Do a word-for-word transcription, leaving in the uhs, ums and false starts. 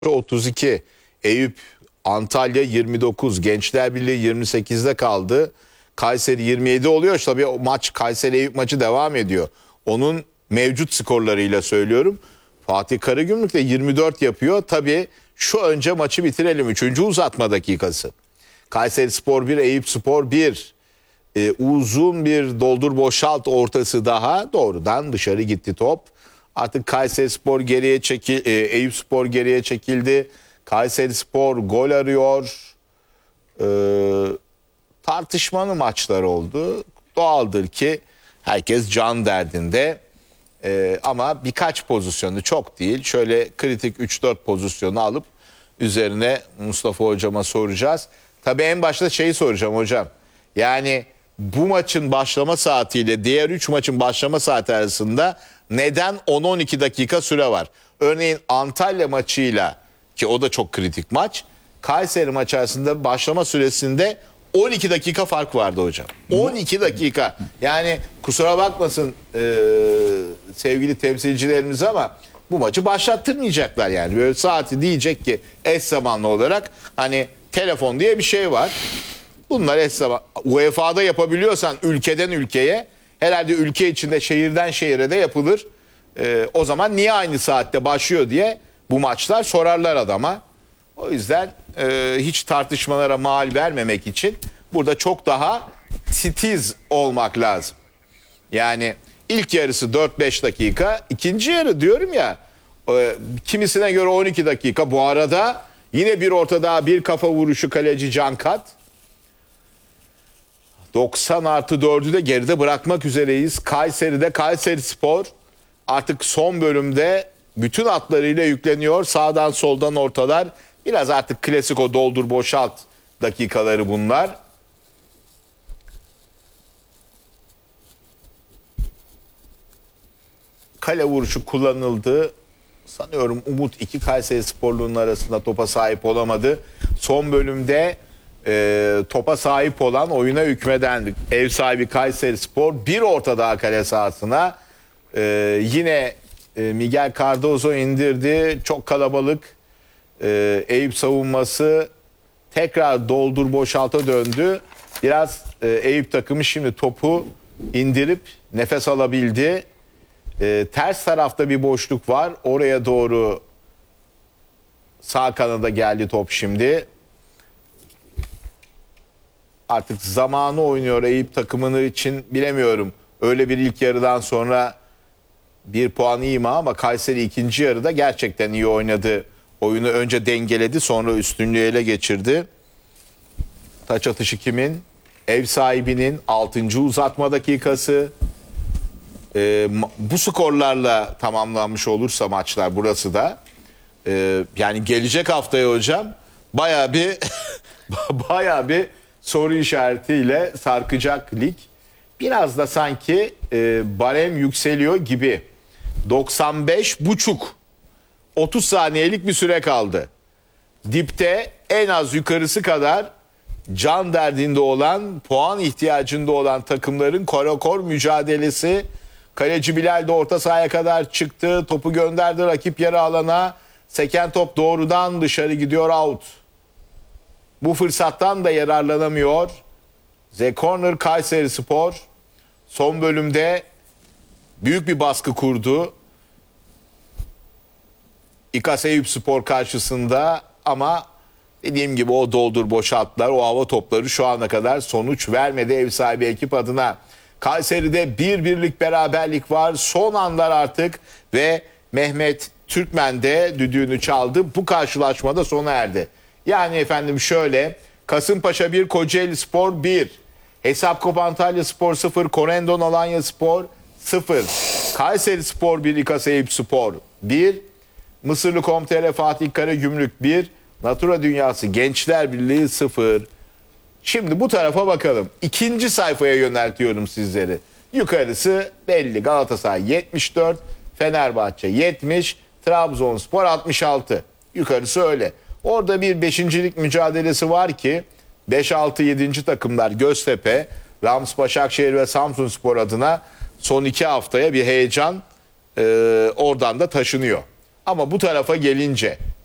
otuz iki, Eyüp Antalya yirmi dokuz, Gençler Birliği yirmi sekizde kaldı. Kayseri yirmi yedi oluyor. Tabii o maç, Kayseri Eyüp maçı devam ediyor. Onun mevcut skorlarıyla söylüyorum. Fatih Karagümrük de yirmi dört yapıyor. Tabii şu önce maçı bitirelim. Üçüncü uzatma dakikası. Kayserispor bir, Eyüpspor bir. Ee, uzun bir doldur boşalt ortası daha. Doğrudan dışarı gitti top. Artık Kayserispor geriye çekil, e, Eyüpspor geriye çekildi. Kayserispor gol arıyor. Ee, tartışmalı maçlar oldu. Doğaldır ki herkes can derdinde. Ee, ama birkaç pozisyonu, çok değil, şöyle kritik üç dört pozisyonu alıp üzerine Mustafa hocama soracağız. Tabii en başta şeyi soracağım hocam. Yani bu maçın başlama saatiyle diğer üç maçın başlama saati arasında neden on on iki dakika süre var? Örneğin Antalya maçıyla, ki o da çok kritik maç, Kayseri maçı arasında başlama süresinde on iki dakika fark vardı hocam. on iki dakika. Yani kusura bakmasın e, sevgili temsilcilerimiz ama bu maçı başlattırmayacaklar yani. Böyle saati diyecek ki eş zamanlı olarak, hani telefon diye bir şey var. Bunlar eş zaman. U E F A'da yapabiliyorsan ülkeden ülkeye, herhalde ülke içinde şehirden şehire de yapılır. E, o zaman niye aynı saatte başlıyor diye bu maçlar sorarlar adama. O yüzden e, hiç tartışmalara mal vermemek için burada çok daha titiz olmak lazım. Yani ilk yarısı dört beş dakika, ikinci yarı diyorum ya e, kimisine göre on iki dakika. Bu arada yine bir ortada bir kafa vuruşu kaleci Cankat. doksan artı dördü de geride bırakmak üzereyiz. Kayseri'de Kayserispor artık son bölümde bütün atlarıyla yükleniyor. Sağdan soldan ortalar. Biraz artık klasik o doldur boşalt dakikaları bunlar. Kale vuruşu kullanıldı. Sanıyorum Umut iki Kayserisporlu'nun arasında topa sahip olamadı. Son bölümde e, topa sahip olan, oyuna hükmeden ev sahibi Kayserispor bir orta daha kale sahasına. E, yine e, Miguel Cardozo indirdi. Çok kalabalık. Ee, Eyüp savunması tekrar doldur boşalta döndü. Biraz e, Eyüp takımı şimdi topu indirip nefes alabildi. Ee, ters tarafta bir boşluk var. Oraya doğru sağ kanada geldi top şimdi. Artık zamanı oynuyor Eyüp takımını için, bilemiyorum. Öyle bir ilk yarıdan sonra bir puan iyi mi, ama Kayseri ikinci yarıda gerçekten iyi oynadı. Oyunu önce dengeledi, sonra üstünlüğü ele geçirdi. Taç atışı kimin? Ev sahibinin altıncı uzatma dakikası. Ee, bu skorlarla tamamlanmış olursa maçlar, burası da. Ee, yani gelecek haftaya hocam bayağı bir bayağı bir soru işaretiyle sarkacak lig. Biraz da sanki e, barem yükseliyor gibi. doksan beş buçuk. otuz saniyelik bir süre kaldı. Dipte en az yukarısı kadar can derdinde olan, puan ihtiyacında olan takımların korakor mücadelesi. Kaleci Bilal de orta sahaya kadar çıktı. Topu gönderdi rakip yarı alana. Seken top doğrudan dışarı gidiyor, out. Bu fırsattan da yararlanamıyor. The Corner Kayserispor son bölümde büyük bir baskı kurdu İKAS Eyüpspor karşısında, ama dediğim gibi o doldur boşaltlar, o hava topları şu ana kadar sonuç vermedi ev sahibi ekip adına. Kayseri'de bir birlik beraberlik var. Son anlar artık ve Mehmet Türkmen de düdüğünü çaldı. Bu karşılaşmada sona erdi. Yani efendim şöyle: Kasımpaşa bir, Kocaelispor bir. Hesapkop Antalyaspor sıfır, Korendon Alanyaspor sıfır. Kayserispor bir, İKAS Eyüpspor bir. Mısırlı Komtere Fatih Karagümrük bir. Natura Dünyası Gençler Birliği sıfır. Şimdi bu tarafa bakalım. İkinci sayfaya yöneltiyorum sizleri. Yukarısı belli. Galatasaray yetmiş dört, Fenerbahçe yetmiş, Trabzonspor altmış altı. Yukarısı öyle. Orada bir beşincilik mücadelesi var ki beş altı yedinci takımlar Göztepe, Rams, Başakşehir ve Samsunspor adına son iki haftaya bir heyecan e, oradan da taşınıyor. Ama bu tarafa gelince